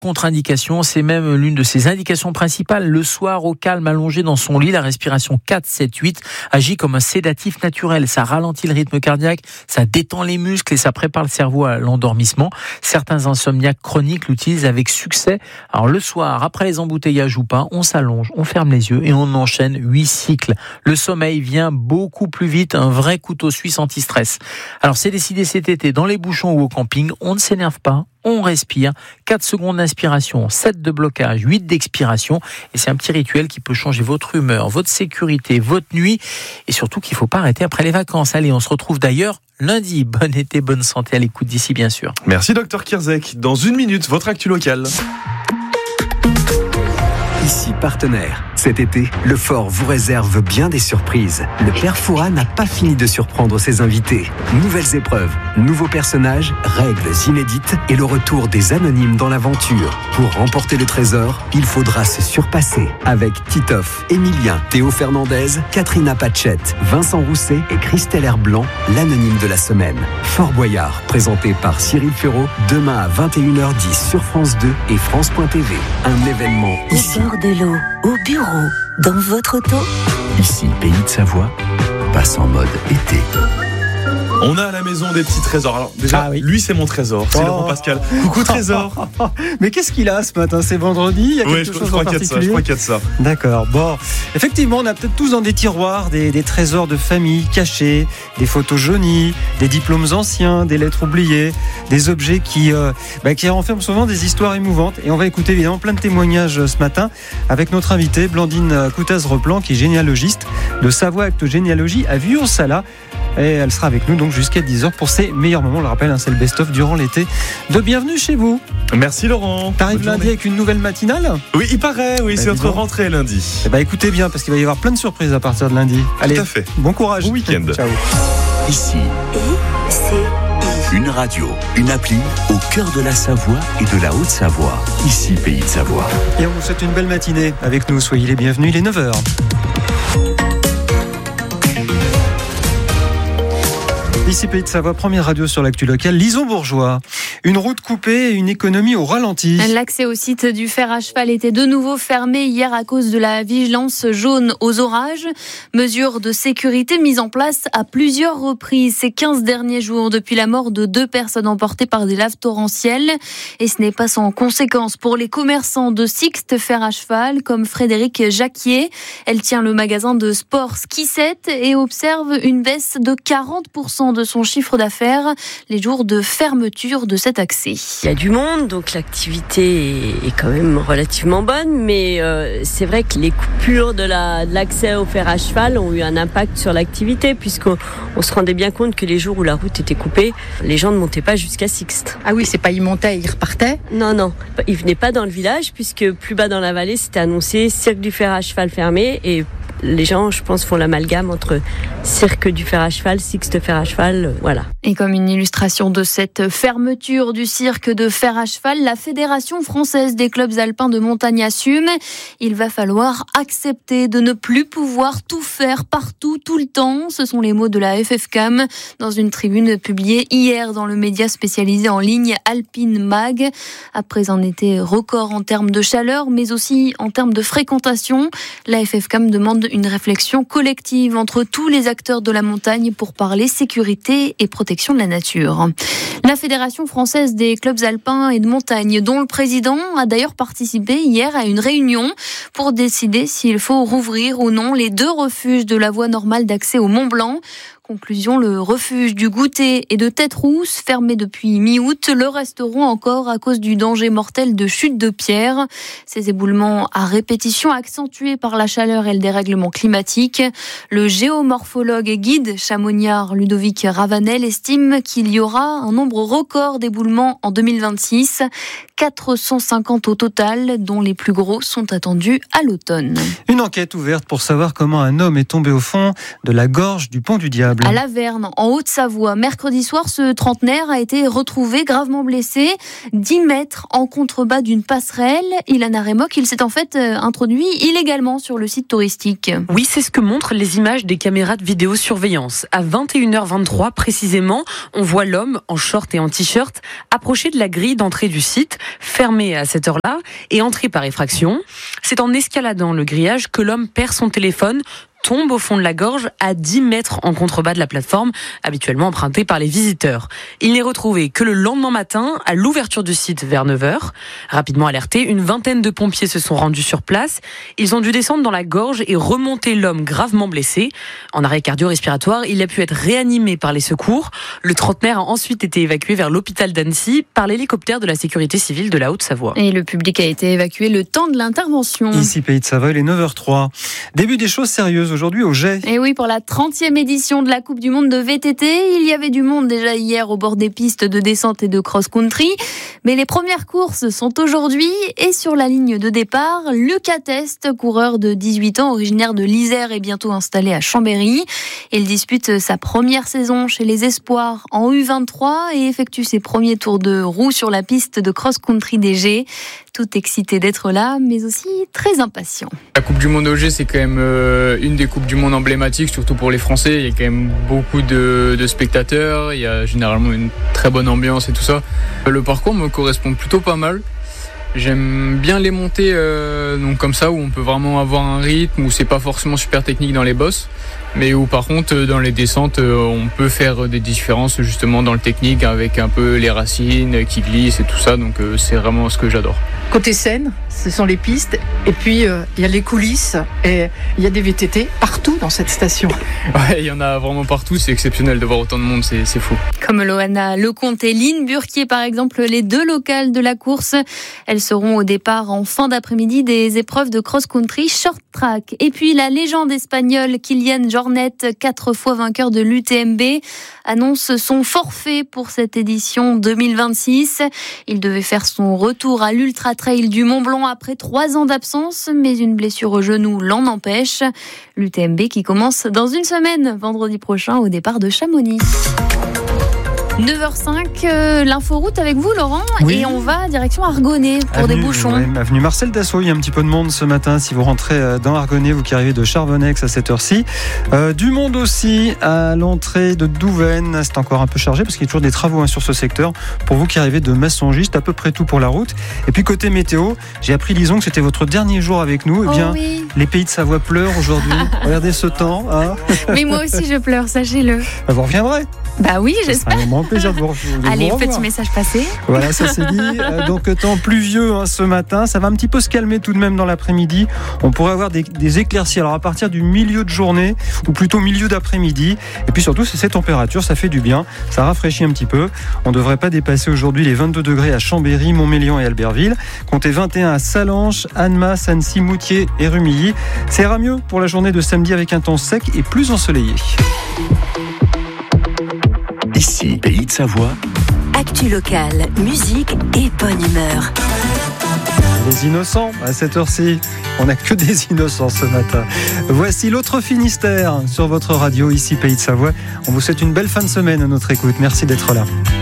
contre-indication, c'est même l'une de ses indications principales. Le soir, au calme, allongé dans son lit, la respiration 4, 7, 8 agit comme un sédatif naturel. Ça ralentit le rythme cardiaque, ça détend les muscles et ça prépare le cerveau à l'endormissement. Certains insomniaques chroniques l'utilisent avec succès. Alors le soir, après les embouteillages ou pas, on s'allonge, on ferme les yeux et on enchaîne 8 cycles. Le sommeil vient beaucoup plus vite, un vrai couteau suisse anti-stress. Alors c'est décidé cet été, dans les bouchons ou au camping, on ne s'énerve pas. On respire, 4 secondes d'inspiration, 7 de blocage, 8 d'expiration. Et c'est un petit rituel qui peut changer votre humeur, votre sécurité, votre nuit. Et surtout qu'il ne faut pas arrêter après les vacances. Allez, on se retrouve d'ailleurs lundi. Bon été, bonne santé à l'écoute d'ici, bien sûr. Merci Dr Kierzek. Dans 1 minute, votre actu locale. Ici partenaire. Cet été, le Fort vous réserve bien des surprises. Le Père Fouras n'a pas fini de surprendre ses invités. Nouvelles épreuves, nouveaux personnages, règles inédites et le retour des anonymes dans l'aventure. Pour remporter le trésor, il faudra se surpasser. Avec Titoff, Emilien, Théo Fernandez, Katrina Pachette, Vincent Rousset et Christelle Herblanc, l'anonyme de la semaine. Fort Boyard, présenté par Cyril Ferraud, demain à 21h10 sur France 2 et France.tv. Un événement ici. Au bord de l'eau, au bureau, dans votre auto. Ici, Pays de Savoie, passe en mode été. On a à la maison des petits trésors. Alors déjà, lui c'est mon trésor, c'est Laurent Pascal. Coucou Trésor. Mais qu'est-ce qu'il a ce matin? C'est vendredi, il y a quelque chose en particulier? Je crois qu'il y a de ça. D'accord, bon. Effectivement, on a peut-être tous dans des tiroirs des trésors de famille cachés, des photos jaunies, des diplômes anciens, des lettres oubliées, des objets qui renferment souvent des histoires émouvantes. Et on va écouter évidemment plein de témoignages ce matin avec notre invitée Blandine Coutaz-Replan, qui est généalogiste de Savoie Acte Généalogie à Vuillon-Sala. Et elle sera avec nous donc jusqu'à 10h pour ses meilleurs moments. On le rappelle, c'est le best-of durant l'été de Bienvenue chez vous. Merci Laurent. T'arrives lundi avec une nouvelle matinale? Oui, il paraît, c'est notre rentrée lundi. Écoutez bien, parce qu'il va y avoir plein de surprises à partir de lundi. Allez, tout à fait. Bon courage. Bon week-end. Ciao. Ici, une radio, une appli au cœur de la Savoie et de la Haute-Savoie. Ici, Pays de Savoie. Et on vous souhaite une belle matinée avec nous. Soyez les bienvenus, il est 9h. Ici Pays de Savoie, première radio sur l'actu locale. Lison Bourgeois. Une route coupée et une économie au ralenti. L'accès au site du fer à cheval était de nouveau fermé hier à cause de la vigilance jaune aux orages. Mesures de sécurité mises en place à plusieurs reprises ces 15 derniers jours depuis la mort de 2 personnes emportées par des laves torrentielles. Et ce n'est pas sans conséquence pour les commerçants de Sixte Fer à cheval comme Frédéric Jacquier. Elle tient le magasin de sport Ski 7 et observe une baisse de 40% de son chiffre d'affaires les jours de fermeture de cet accès. Il y a du monde, donc l'activité est quand même relativement bonne, mais c'est vrai que les coupures de l'accès au fer à cheval ont eu un impact sur l'activité, puisqu'on se rendait bien compte que les jours où la route était coupée, les gens ne montaient pas jusqu'à Sixte. Ah oui, c'est pas ils montaient, ils repartaient? Non, ils venaient pas dans le village, puisque plus bas dans la vallée, c'était annoncé cirque du fer à cheval fermé, et les gens, je pense, font l'amalgame entre cirque du fer à cheval, Sixte fer à cheval, voilà. Et comme une illustration de cette fermeture du cirque de fer à cheval, la Fédération française des clubs alpins de montagne assume. Il va falloir accepter de ne plus pouvoir tout faire partout, tout le temps. Ce sont les mots de la FFCAM dans une tribune publiée hier dans le média spécialisé en ligne Alpine Mag. Après un été record en termes de chaleur, mais aussi en termes de fréquentation, la FFCAM demande une réflexion collective entre tous les acteurs de la montagne pour parler sécurité et protection de la nature. La Fédération française des clubs alpins et de montagne, dont le président a d'ailleurs participé hier à une réunion pour décider s'il faut rouvrir ou non les 2 refuges de la voie normale d'accès au Mont Blanc. Conclusion, le refuge du Goûter et de Tête-Rousse, fermé depuis mi-août, le resteront encore à cause du danger mortel de chute de pierre. Ces éboulements à répétition accentués par la chaleur et le dérèglement climatique. Le géomorphologue et guide chamoniard Ludovic Ravanel estime qu'il y aura un nombre record d'éboulements en 2026. 450 au total, dont les plus gros sont attendus à l'automne. Une enquête ouverte pour savoir comment un homme est tombé au fond de la gorge du Pont du Diable. terrible. À Laverne, en Haute-Savoie, mercredi soir, ce trentenaire a été retrouvé gravement blessé, 10 mètres en contrebas d'une passerelle. Ilan Aremok, il s'est en fait introduit illégalement sur le site touristique. Oui, c'est ce que montrent les images des caméras de vidéosurveillance. À 21h23 précisément, on voit l'homme en short et en t-shirt approcher de la grille d'entrée du site, fermée à cette heure-là et entrer par effraction. C'est en escaladant le grillage que l'homme perd son téléphone, tombe au fond de la gorge à 10 mètres en contrebas de la plateforme, habituellement empruntée par les visiteurs. Il n'est retrouvé que le lendemain matin, à l'ouverture du site vers 9h. Rapidement alertés, une vingtaine de pompiers se sont rendus sur place. Ils ont dû descendre dans la gorge et remonter l'homme gravement blessé. En arrêt cardio-respiratoire, il a pu être réanimé par les secours. Le trentenaire a ensuite été évacué vers l'hôpital d'Annecy par l'hélicoptère de la sécurité civile de la Haute-Savoie. Et le public a été évacué le temps de l'intervention. Ici, Pays de Savoie, il est 9h03. Début des choses sérieuses aujourd'hui au Jet. Et oui, pour la 30e édition de la Coupe du Monde de VTT, il y avait du monde déjà hier au bord des pistes de descente et de cross-country. Mais les premières courses sont aujourd'hui et sur la ligne de départ, Lucas Test, coureur de 18 ans, originaire de l'Isère et bientôt installé à Chambéry. Il dispute sa première saison chez les Espoirs en U23 et effectue ses premiers tours de roue sur la piste de cross-country DG. Tout excité d'être là, mais aussi très impatient. La Coupe du Monde OG, c'est quand même une des Coupes du Monde emblématiques, surtout pour les Français. Il y a quand même beaucoup de spectateurs, il y a généralement une très bonne ambiance et tout ça. Le parcours me correspond plutôt pas mal. J'aime bien les montées donc comme ça, où on peut vraiment avoir un rythme, où c'est pas forcément super technique dans les bosses, mais où par contre dans les descentes on peut faire des différences justement dans le technique avec un peu les racines qui glissent et tout ça, donc c'est vraiment ce que j'adore. Côté scène, ce sont les pistes et puis il y a les coulisses et il y a des VTT partout dans cette station. Ouais, il y en a vraiment partout, c'est exceptionnel de voir autant de monde, c'est fou. Comme Loana Lecomte et Lynn Burquier par exemple, les deux locales de la course. Elles seront au départ en fin d'après-midi des épreuves de cross-country short track. Et puis la légende espagnole Kilian Jornet, 4 fois vainqueur de l'UTMB, annonce son forfait pour cette édition 2026. Il devait faire son retour à l'Ultra Trail du Mont Blanc après 3 ans d'absence, mais une blessure au genou l'en empêche. L'UTMB qui commence dans une semaine, vendredi prochain, au départ de Chamonix. 9h05, l'inforoute avec vous Laurent, oui. Et on va direction Argonay pour des bouchons. Ouais, avenue Marcel Dassault, il y a un petit peu de monde ce matin si vous rentrez dans Argonay, vous qui arrivez de Charbonnex à cette heure-ci. Du monde aussi à l'entrée de Douvaine, c'est encore un peu chargé parce qu'il y a toujours des travaux sur ce secteur. Pour vous qui arrivez de Massongy, c'est à peu près tout pour la route. Et puis côté météo, j'ai appris Lison que c'était votre dernier jour avec nous. Eh bien, oui. Les Pays de Savoie pleurent aujourd'hui. Regardez ce temps. Hein. Mais moi aussi je pleure, sachez-le. Vous reviendrez. Bah oui, j'espère. C'est un grand plaisir de vous revoir. Allez, petit message passé. Voilà, ça c'est dit. Donc temps pluvieux ce matin, ça va un petit peu se calmer tout de même dans l'après-midi. On pourrait avoir des éclaircies. Alors à partir du milieu de journée, ou plutôt milieu d'après-midi. Et puis surtout, c'est ces températures, ça fait du bien. Ça rafraîchit un petit peu. On ne devrait pas dépasser aujourd'hui les 22 degrés à Chambéry, Montmélian et Albertville. Comptez 21 à Salanches, Annemasse, Annecy, Moutier et Rumilly. Ça ira mieux pour la journée de samedi avec un temps sec et plus ensoleillé. Ici, Pays de Savoie. Actu locale, musique et bonne humeur. Les innocents, à cette heure-ci, on n'a que des innocents ce matin. Voici l'autre Finistère sur votre radio, ici Pays de Savoie. On vous souhaite une belle fin de semaine à notre écoute. Merci d'être là.